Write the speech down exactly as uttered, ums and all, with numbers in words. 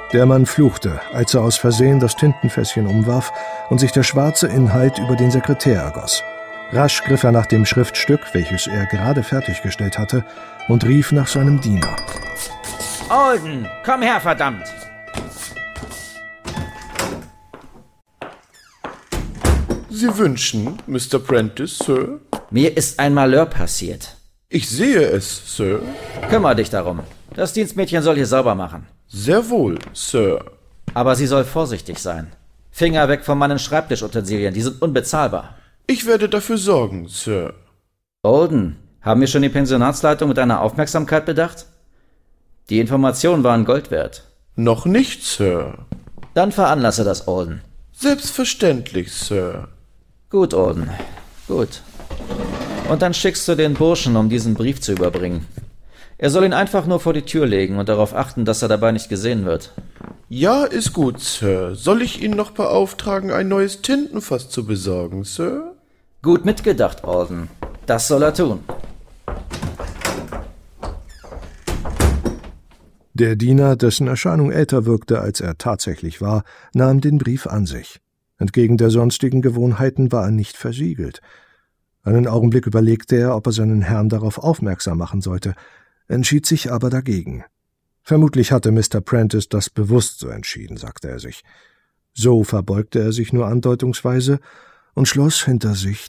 Der Mann fluchte, als er aus Versehen das Tintenfässchen umwarf und sich der schwarze Inhalt über den Sekretär ergoss. Rasch griff er nach dem Schriftstück, welches er gerade fertiggestellt hatte, und rief nach seinem Diener. Alden, komm her, verdammt! Sie wünschen, Mister Prentice, Sir? Mir ist ein Malheur passiert. Ich sehe es, Sir. Kümmer dich darum. Das Dienstmädchen soll hier sauber machen. Sehr wohl, Sir. Aber sie soll vorsichtig sein. Finger weg von meinen Schreibtischutensilien, die sind unbezahlbar. Ich werde dafür sorgen, Sir. Alden, haben wir schon die Pensionatsleitung mit deiner Aufmerksamkeit bedacht? Die Informationen waren Gold wert. Noch nicht, Sir. Dann veranlasse das, Alden. Selbstverständlich, Sir. Gut, Alden. Gut. Und dann schickst du den Burschen, um diesen Brief zu überbringen. Er soll ihn einfach nur vor die Tür legen und darauf achten, dass er dabei nicht gesehen wird. Ja, ist gut, Sir. Soll ich ihn noch beauftragen, ein neues Tintenfass zu besorgen, Sir? Gut mitgedacht, Alden. Das soll er tun. Der Diener, dessen Erscheinung älter wirkte, als er tatsächlich war, nahm den Brief an sich. Entgegen der sonstigen Gewohnheiten war er nicht versiegelt. Einen Augenblick überlegte er, ob er seinen Herrn darauf aufmerksam machen sollte, entschied sich aber dagegen. Vermutlich hatte Mister Prentice das bewusst so entschieden, sagte er sich. So verbeugte er sich nur andeutungsweise und schloss hinter sich